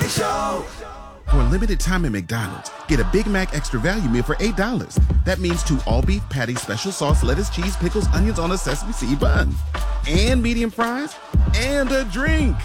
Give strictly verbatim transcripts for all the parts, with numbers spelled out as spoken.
Morning Show. For a limited time at McDonald's, get a Big Mac Extra Value Meal for eight dollars. That means two all-beef patties, special sauce, lettuce, cheese, pickles, onions on a sesame seed bun. And medium fries. And a drink.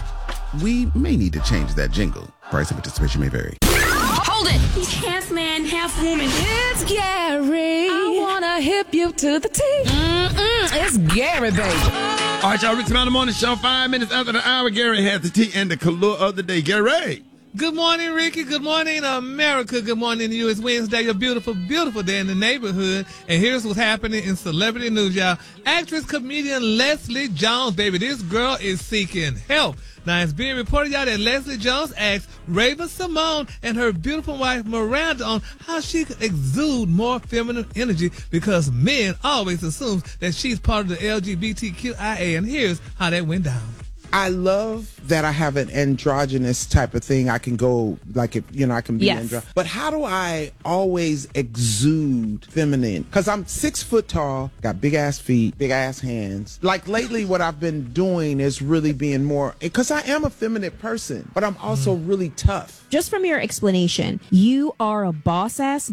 We may need to change that jingle. Price and participation may vary. Hold it! He's half man, half woman. It's Gary. I wanna hip you to the T. Mm-mm, it's Gary, baby. All right, y'all, Rick Smiley Morning Show. Five minutes after the hour, Gary has the tea and the color of the day. Gary. Good morning, Ricky. Good morning, America. Good morning to you. It's Wednesday, a beautiful, beautiful day in the neighborhood. And here's what's happening in celebrity news, y'all. Actress, comedian Leslie Jones, baby, this girl is seeking help. Now, it's being reported, y'all, that Leslie Jones asked Raven-Symoné and her beautiful wife, Miranda, on how she could exude more feminine energy because men always assume that she's part of the L G B T Q I A. And here's how that went down. I love that I have an androgynous type of thing. I can go, like, if you know, I can be yes. androgynous. But how do I always exude feminine? Because I'm six foot tall, got big ass feet, big ass hands. Like, lately, what I've been doing is really being more, because I am a feminine person, but I'm also mm. really tough. Just from your explanation, you are a boss ass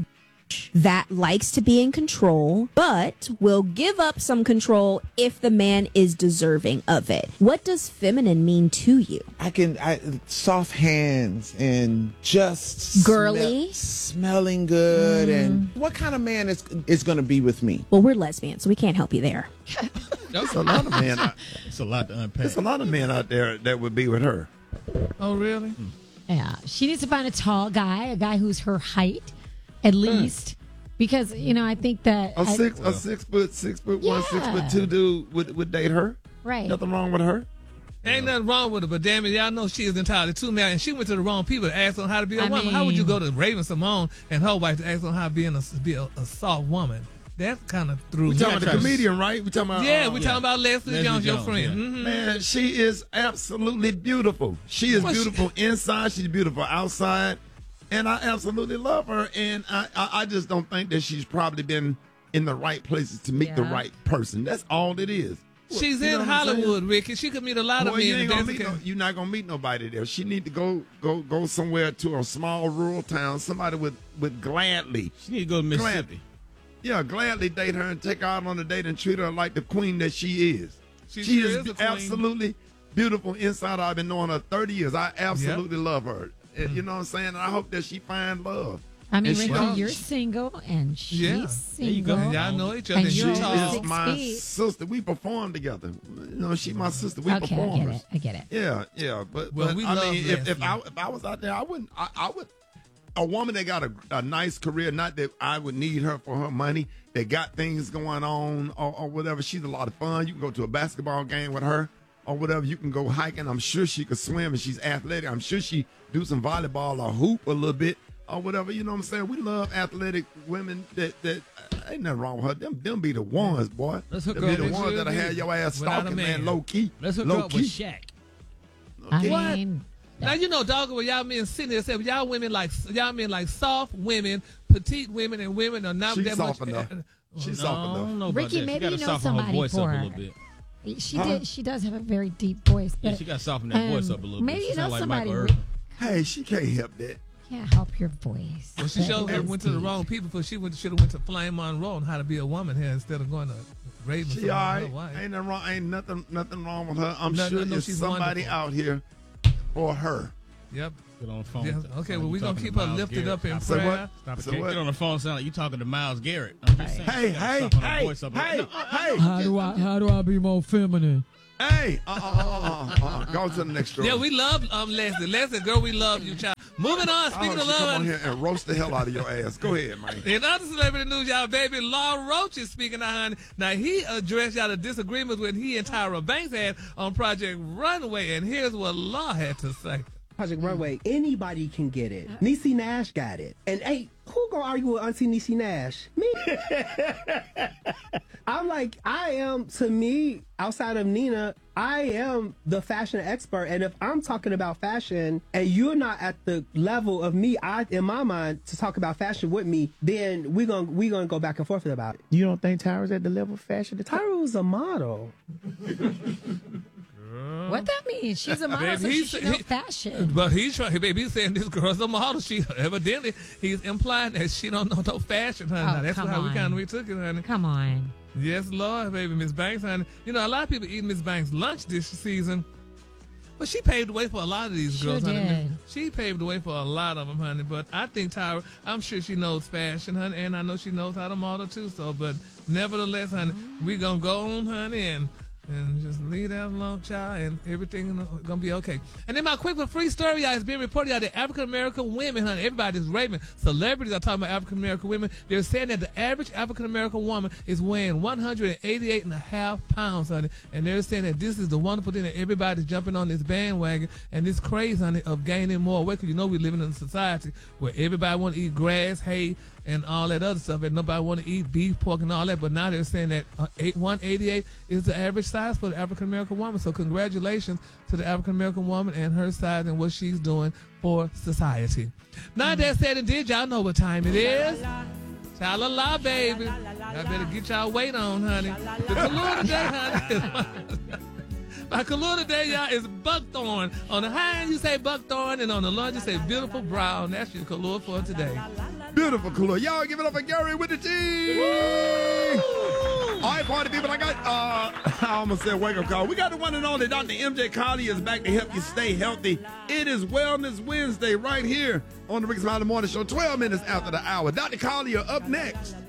that likes to be in control, but will give up some control if the man is deserving of it. What does feminine mean to you? I can, I, soft hands and just girly, smell, smelling good. Mm. And what kind of man is is going to be with me? Well, we're lesbians, so we can't help you there. There's a lot of men. Out, it's a lot to unpack. There's a lot of men out there that would be with her. Oh, really? Hmm. Yeah, she needs to find a tall guy, a guy who's her height. At least, because you know, I think that a I, six, well, a six foot, six foot yeah. one, six foot two dude would would date her. Right? Nothing wrong with her. Ain't nothing wrong with her, but damn it, y'all know she is entitled to marry, and she went to the wrong people to ask on how to be a I woman. mean, how would you go to Raven-Symoné and her wife to ask on how to be, in a, be a, a soft woman? That kind of threw we me. talking about the comedian, right? We talking about yeah, uh, we yeah. talking about Leslie, Leslie Jones, your Jones, friend. yeah. Mm-hmm. Man, she is absolutely beautiful. She is Well, beautiful she, inside. She's beautiful outside. And I absolutely love her, and I, I, I just don't think that she's probably been in the right places to meet Yeah. the right person. That's all it is. she's You know in what I'm Hollywood, saying? Ricky. She could meet a lot Boy, of you men. ain't if gonna that's meet the no, case. you're not gonna meet nobody there. She need to go go go somewhere to a small rural town. Somebody would would gladly, She need to go to Mississippi. gladly, yeah, gladly date her and take her out on a date and treat her like the queen that she is. She She sure is is a queen. absolutely beautiful inside. I've been knowing her thirty years. I absolutely love her. And you know what I'm saying? And I hope that she find love. I mean, And she Ricky, does. you're single and she's Yeah. single. And y'all know each other. And And She you're you all tall. is six my feet. sister. We perform together. You know, she my sister. We Okay, I get performers. it. I get it. Yeah, yeah. But, Well, but we I love mean, if, if Leslie. I if I was out there, I wouldn't. I, I would. A woman that got a, a nice career, not that I would need her for her money. That got things going on or, or whatever. She's a lot of fun. You can go to a basketball game with her or whatever. You can go hiking. I'm sure she could swim and she's athletic. I'm sure she do some volleyball or hoop a little bit or whatever. You know what I'm saying? We love athletic women. That that uh, ain't nothing wrong with her. Them them be the ones, boy. Let's hook Them her be up the with ones you. that'll have your ass Without a stalking, man. man, low key. Let's hook low her up key. with Shaq. I What? mean, Now you know, dog, when y'all men sitting there saying y'all women like y'all men like soft women, petite women, and women are not She's that soft much. enough. uh, She's No, soft I enough. don't know about Ricky, that. maybe she gotta you know soften her somebody voice for up a her. little bit. she Huh? did. She does have a very deep voice. But, Yeah, she got to soften that um, voice up a little maybe bit. She you know sound like somebody. Michael Rick, Irvin. Hey, she can't help that. can't help your voice. Well, she That showed is went to the deep. wrong people, but she went should have went to Flame Monroe on how to be a woman here instead of going to Raven. She all right. Ain't nothing wrong. Ain't nothing nothing wrong with her. I'm No, sure no, no, there's she's somebody wonderful. out here for her. Yep. Get on the phone. Yeah, Sound okay, like well, you we gonna talking keep to her Miles lifted Garrett. up in Say prayer. what? Stop So get, what? get on the phone. Sound like you talking to Miles Garrett. I'm just saying. Hey, You gotta hey, soften her hey, voice up a hey, little. hey. How do I how do I be more feminine? Hey, uh, uh, uh, uh, uh, go to the next story. Yeah, we love um Leslie. Leslie, girl, we love you, child. Moving on. I Speaking hope of she come on love, here and roast the hell out of your ass. Go ahead, man. in other celebrity news, y'all, baby, Law Roach is speaking out, honey. Now, he addressed y'all the disagreements with he and Tyra Banks had on Project Runway, and here's what Law had to say. Project Runway, anybody can get it. Niecy Nash got it. And hey, who gonna argue with Auntie Niecy Nash? Me. I'm like, I am, to me, outside of Nina, I am the fashion expert. And if I'm talking about fashion and you're not at the level of me, I, in my mind, to talk about fashion with me, then we're gonna we gonna go back and forth about it. You don't think Tyra's at the level of fashion? Tyra was a model. Girl. What that means? She's a model, Baby, so she he's- should know he- fashion. But he's trying. Baby, he's saying this girl's a model. She evidently he's implying that she don't know no fashion, honey. Oh, Now, that's come how we on. kind of we took it, honey. Come on. Yes, Lord, baby, Miss Banks, honey. You know, a lot of people eat Miss Banks' lunch this season. But she paved the way for a lot of these Sure girls, honey. did. She paved the way for a lot of them, honey. But I think Tyra, I'm sure she knows fashion, honey, and I know she knows how to model too. So, but nevertheless, honey, we gonna go on, honey, and and just leave that alone, child, and everything gonna be okay. And then my quick but free story, y'all, is being reported out that African American women, honey, everybody's raving. Celebrities are talking about African American women. They're saying that the average African American woman is weighing one hundred eighty-eight and a half pounds, honey. And they're saying that this is the wonderful thing that everybody's jumping on this bandwagon and this craze, honey, of gaining more weight. Because you know we're living in a society where everybody want to eat grass, hay, and all that other stuff, and nobody want to eat beef, pork, and all that. But now they're saying that uh, eight, one eighty-eight is the average size for the African American woman. So congratulations to the African American woman and her size and what she's doing for society. Now that said and did, y'all know what time it is. Sha-la-la, baby. Y'all better get y'all weight on, honey. The color today, honey. My color today, y'all, is buckthorn. On the high end, you say buckthorn, and on the low, you say beautiful brown. That's your color for today. Beautiful color. Y'all give it up for Gary with the T. All right, party people, I got, uh, I almost said wake up call. We got the one and only Doctor M J Collier is back to help you stay healthy. It is Wellness Wednesday right here on the Rick Smiley Morning Show, twelve minutes after the hour. Doctor Collier up next.